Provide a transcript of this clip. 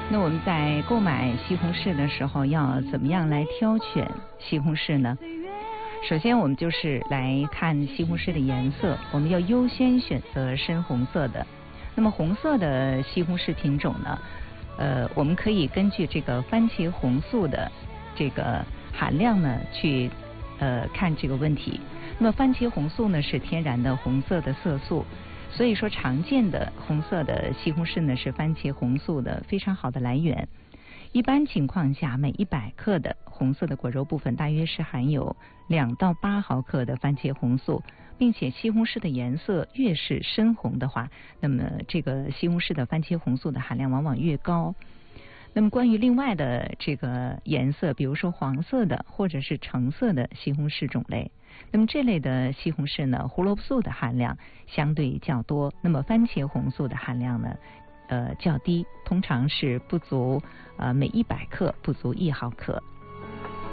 那我们在购买西红柿的时候，要怎么样来挑选西红柿呢？首先，我们就是来看西红柿的颜色，我们要优先选择深红色的。那么红色的西红柿品种呢，我们可以根据这个番茄红素的这个含量呢去看这个问题。那么番茄红素呢是天然的红色的色素，所以说常见的红色的西红柿呢是番茄红素的非常好的来源。一般情况下，每100克的红色的果肉部分大约是含有2到8毫克的番茄红素，并且西红柿的颜色越是深红的话，那么这个西红柿的番茄红素的含量往往越高。那么关于另外的这个颜色，比如说黄色的或者是橙色的西红柿种类，那么这类的西红柿呢，胡萝卜素的含量相对较多，那么番茄红素的含量呢较低，通常是不足每100克不足1毫克。